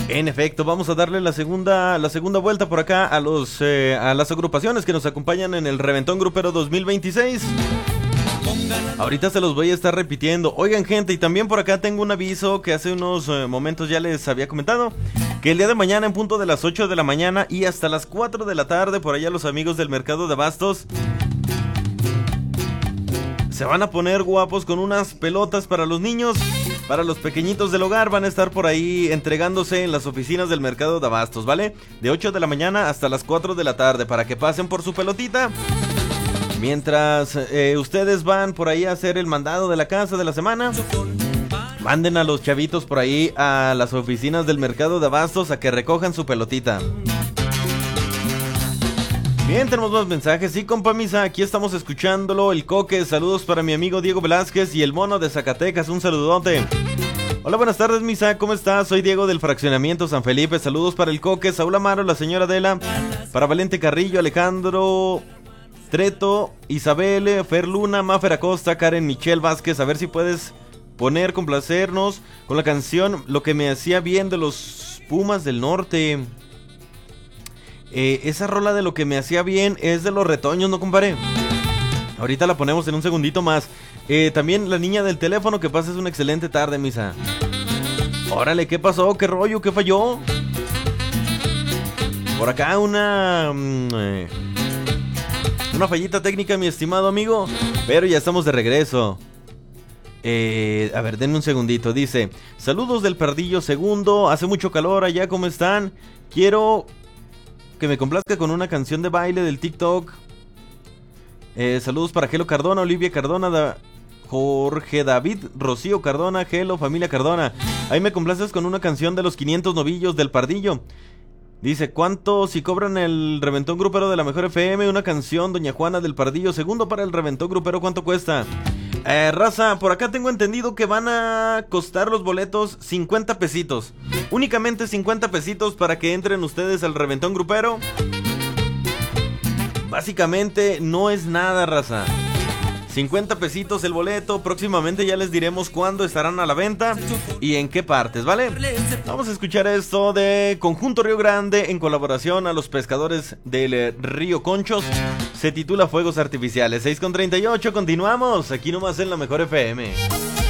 En efecto, vamos a darle la segunda vuelta por acá a las agrupaciones que nos acompañan en el Reventón Grupero 2026. Ahorita se los voy a estar repitiendo. Oigan, gente, y también por acá tengo un aviso que hace unos momentos ya les había comentado, que el día de mañana en punto de las 8 de la mañana y hasta las 4 de la tarde, por allá los amigos del Mercado de Abastos se van a poner guapos con unas pelotas para los niños, para los pequeñitos del hogar. Van a estar por ahí entregándose en las oficinas del Mercado de Abastos, ¿vale? De 8 de la mañana hasta las 4 de la tarde, para que pasen por su pelotita. Mientras ustedes van por ahí a hacer el mandado de la casa de la semana, manden a los chavitos por ahí a las oficinas del Mercado de Abastos a que recojan su pelotita. Bien, tenemos más mensajes. Sí, compa Misa, aquí estamos escuchándolo. El Coque, saludos para mi amigo Diego Velázquez y el Mono de Zacatecas, un saludote. Hola, buenas tardes, Misa, ¿cómo estás? Soy Diego del Fraccionamiento San Felipe. Saludos para el Coque, Saúl Amaro, la señora Adela, para Valente Carrillo, Alejandro Treto, Isabel, Fer Luna, Mafer Acosta, Karen Michelle Vázquez. A ver si puedes complacernos con la canción Lo que me hacía bien de los Pumas del Norte. Esa rola de Lo que me hacía bien es de Los Retoños, ¿no, compadre? Ahorita la ponemos en un segundito más. También la niña del teléfono, que pases una excelente tarde, Misa. Órale, ¿qué pasó? ¿Qué rollo? ¿Qué falló? Por acá una fallita técnica, mi estimado amigo, pero ya estamos de regreso. A ver, denme un segundito. Dice, saludos del Pardillo Segundo. Hace mucho calor allá, ¿cómo están? Quiero que me complazca con una canción de baile del TikTok. Saludos para Gelo Cardona, Olivia Cardona, Jorge David, Rocío Cardona, Gelo, familia Cardona. Ahí me complaces con una canción de los 500 novillos del Pardillo. Dice, ¿cuánto si cobran el Reventón Grupero de la Mejor FM? Una canción, Doña Juana del Pardillo Segundo para el Reventón Grupero, ¿cuánto cuesta? Raza, por acá tengo entendido que van a costar los boletos 50 pesitos. Únicamente 50 pesitos para que entren ustedes al Reventón Grupero. Básicamente no es nada, raza. 50 pesitos el boleto. Próximamente ya les diremos cuándo estarán a la venta y en qué partes, ¿vale? Vamos a escuchar esto de Conjunto Río Grande en colaboración a los pescadores del Río Conchos. Se titula Fuegos Artificiales. 6:38, continuamos aquí nomás en la Mejor FM.